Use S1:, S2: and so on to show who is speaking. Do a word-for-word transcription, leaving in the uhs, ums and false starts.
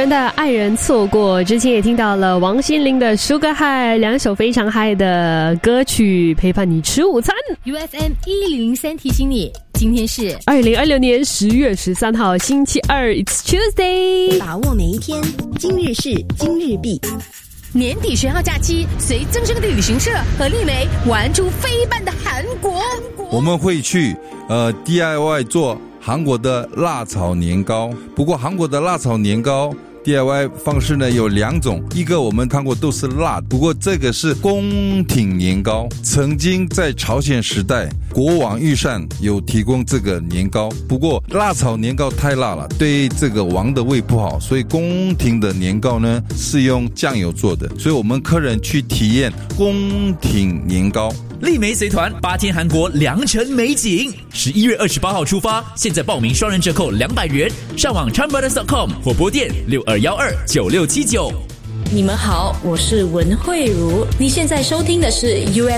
S1: 人的爱人错过，之前也听到了王心凌的 Sugar High， 两首非常嗨的歌曲陪伴你吃午餐。
S2: U F M 一零零三提醒你，今天是
S1: 二零二六年十月十三号星期二 It's Tuesday，
S3: 把握每一天，今日事今日毕。
S2: 年底十号假期，随增生的旅行社和丽梅玩出飞伴的韩国。
S4: 我们会去呃 D I Y 做韩国的辣炒年糕，不过韩国的辣炒年糕 D I Y 方式呢有两种，一个我们看过都是辣，不过这个是宫廷年糕。曾经在朝鲜时代，国王御膳有提供这个年糕，不过辣炒年糕太辣了，对这个王的胃不好，所以宫廷的年糕呢是用酱油做的，所以我们客人去体验宫廷年糕。
S5: 丽梅随团八天韩国良辰美景，十一月二十八号出发，现在报名双人折扣两百元，上网 charm brothers dot com 或拨电六二一二九六七九。
S6: 你们好，我是文慧茹，你现在收听的是 U F